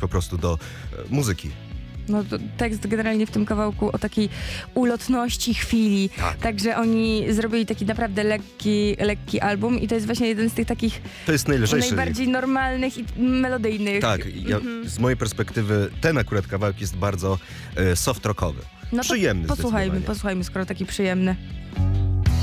po prostu do muzyki. No, tekst generalnie w tym kawałku o takiej ulotności chwili. Tak. Także oni zrobili taki naprawdę lekki album i to jest właśnie jeden z tych takich To jest najlżejszy. najbardziej normalnych i melodyjnych. Tak, z mojej perspektywy ten akurat kawałek jest bardzo soft rockowy. No to Przyjemny posłuchajmy, zdecydowanie. skoro taki przyjemny.